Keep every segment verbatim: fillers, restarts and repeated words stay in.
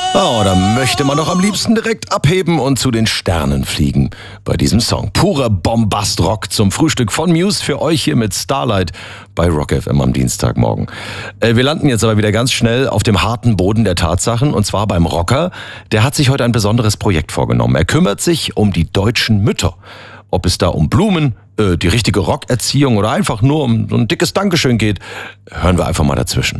Oh, da möchte man doch am liebsten direkt abheben und zu den Sternen fliegen. Bei diesem Song. Purer Bombast-Rock zum Frühstück von Muse für euch hier mit Starlight bei Rock F M am Dienstagmorgen. Äh, wir landen jetzt aber wieder ganz schnell auf dem harten Boden der Tatsachen und zwar beim Rocker. Der hat sich heute ein besonderes Projekt vorgenommen. Er kümmert sich um die deutschen Mütter. Ob es da um Blumen, äh, die richtige Rockerziehung oder einfach nur um so ein dickes Dankeschön geht, hören wir einfach mal dazwischen.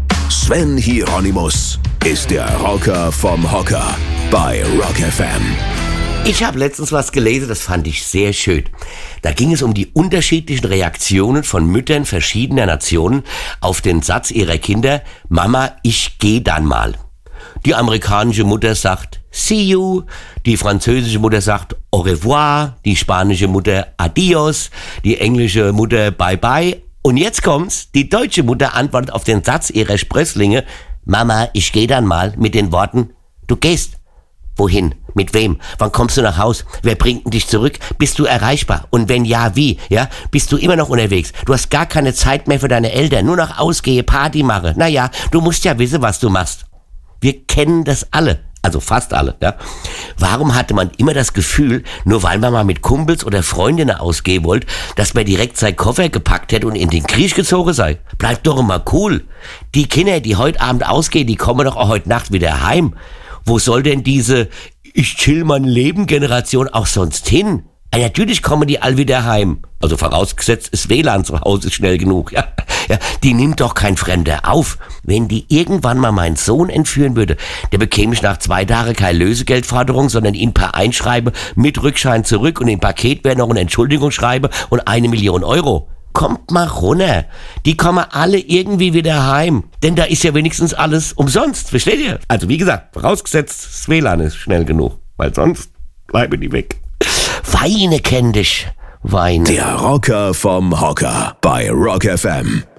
Sven Hieronymus ist der Rocker vom Hocker bei Rock F M. Ich habe letztens was gelesen, das fand ich sehr schön. Da ging es um die unterschiedlichen Reaktionen von Müttern verschiedener Nationen auf den Satz ihrer Kinder, Mama, ich geh dann mal. Die amerikanische Mutter sagt, see you. Die französische Mutter sagt, au revoir. Die spanische Mutter, adios. Die englische Mutter, bye bye. Und jetzt kommt's, die deutsche Mutter antwortet auf den Satz ihrer Sprösslinge, Mama, ich geh dann mal, mit den Worten, du gehst. Wohin? Mit wem? Wann kommst du nach Haus? Wer bringt dich zurück? Bist du erreichbar? Und wenn ja, wie? Ja, bist du immer noch unterwegs? Du hast gar keine Zeit mehr für deine Eltern, nur noch ausgehe, Party mache. Naja, du musst ja wissen, was du machst. Wir kennen das alle. Also fast alle, ja. Warum hatte man immer das Gefühl, nur weil man mal mit Kumpels oder Freundinnen ausgehen wollte, dass man direkt seinen Koffer gepackt hätte und in den Krieg gezogen sei? Bleibt doch immer cool. Die Kinder, die heute Abend ausgehen, die kommen doch auch heute Nacht wieder heim. Wo soll denn diese Ich chill mein Leben Generation auch sonst hin? Ja, natürlich kommen die all wieder heim. Also vorausgesetzt, das W L A N zu Hause ist schnell genug. Ja, ja, die nimmt doch kein Fremder auf. Wenn die irgendwann mal meinen Sohn entführen würde, der bekäme ich nach zwei Tagen keine Lösegeldforderung, sondern ihn per Einschreiben mit Rückschein zurück und im Paket wäre noch eine Entschuldigung schreiben und eine Million Euro. Kommt mal runter. Die kommen alle irgendwie wieder heim. Denn da ist ja wenigstens alles umsonst. Versteht ihr? Also wie gesagt, vorausgesetzt, das W L A N ist schnell genug. Weil sonst bleiben die weg. Weine kenn dich, Weine. Der Rocker vom Hocker bei Rock F M.